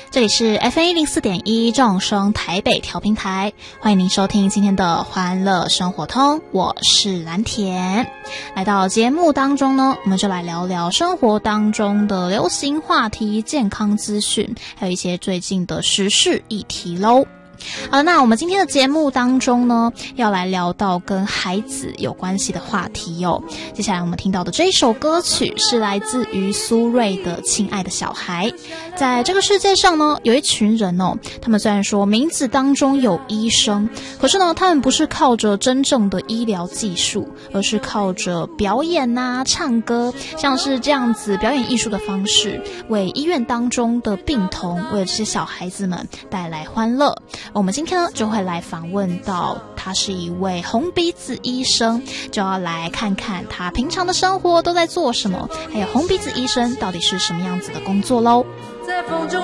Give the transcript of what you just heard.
这里是 FM104.1 众生台北调频台，欢迎您收听今天的欢乐生活通，我是蓝田。来到节目当中呢，我们就来聊聊生活当中的流行话题、健康资讯，还有一些最近的时事议题咯。那我们今天的节目当中呢，要来聊到跟孩子有关系的话题哦。接下来我们听到的这一首歌曲是来自于苏芮的《亲爱的小孩》。在这个世界上呢，有一群人哦，他们虽然说名字当中有医生，可是呢，他们不是靠着真正的医疗技术，而是靠着表演啊、唱歌，像是这样子表演艺术的方式，为医院当中的病童，为了这些小孩子们带来欢乐。我们今天呢就会来访问到他是一位红鼻子医生，就要来看看他平常的生活都在做什么，还有红鼻子医生到底是什么样子的工作咯。在风中